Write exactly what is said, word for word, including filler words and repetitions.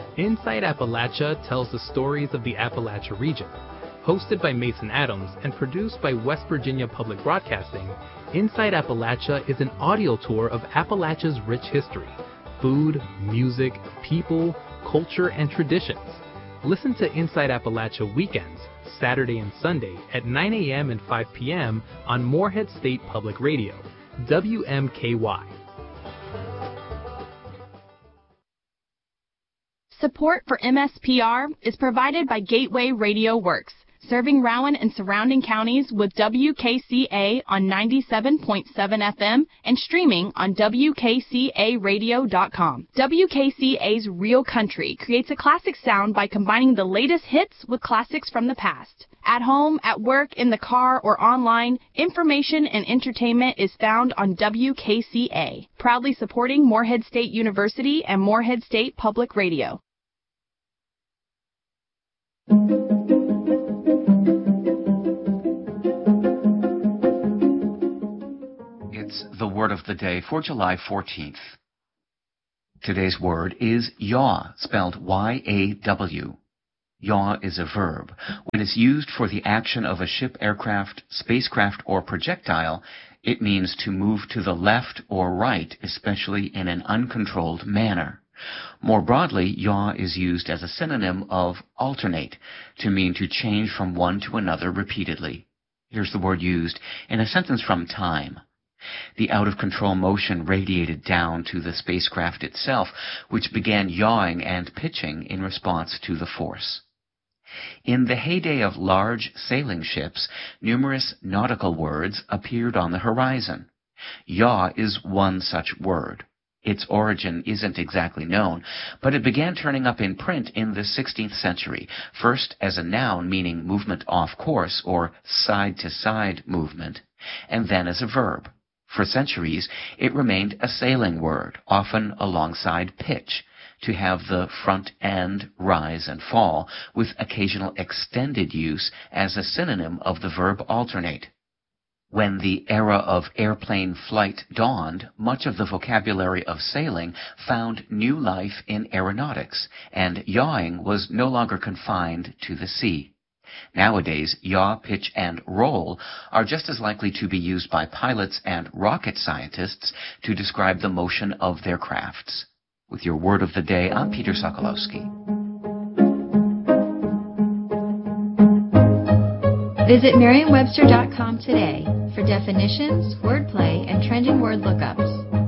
Inside Appalachia tells the stories of the Appalachia region. Hosted by Mason Adams and produced by West Virginia Public Broadcasting, Inside Appalachia is an audio tour of Appalachia's rich history, food, music, people, culture, and traditions. Listen to Inside Appalachia weekends, Saturday and Sunday at nine a.m. and five p.m. on Morehead State Public Radio, W M K Y. Support for M S P R is provided by Gateway Radio Works, serving Rowan and surrounding counties with W K C A on ninety-seven point seven F M and streaming on W K C A radio dot com. W K C A's Real Country creates a classic sound by combining the latest hits with classics from the past. At home, at work, in the car, or online, information and entertainment is found on W K C A, proudly supporting Morehead State University and Morehead State Public Radio. It's the word of the day for July fourteenth. Today's word is yaw, spelled Y A W. Yaw is a verb. When it's used for the action of a ship, aircraft, spacecraft, or projectile, it means to move to the left or right, especially in an uncontrolled manner. More broadly, yaw is used as a synonym of alternate, to mean to change from one to another repeatedly. Here's the word used in a sentence from Time. The out-of-control motion radiated down to the spacecraft itself, which began yawing and pitching in response to the force. In the heyday of large sailing ships, numerous nautical words appeared on the horizon. Yaw is one such word. Its origin isn't exactly known, but it began turning up in print in the sixteenth century, first as a noun meaning movement off course or side-to-side movement, and then as a verb. For centuries, it remained a sailing word, often alongside pitch, to have the front end rise and fall, with occasional extended use as a synonym of the verb alternate. When the era of airplane flight dawned, much of the vocabulary of sailing found new life in aeronautics, and yawing was no longer confined to the sea. Nowadays, yaw, pitch, and roll are just as likely to be used by pilots and rocket scientists to describe the motion of their crafts. With your word of the day, I'm Peter Sokolowski. Visit Merriam Webster dot com today for definitions, wordplay, and trending word lookups.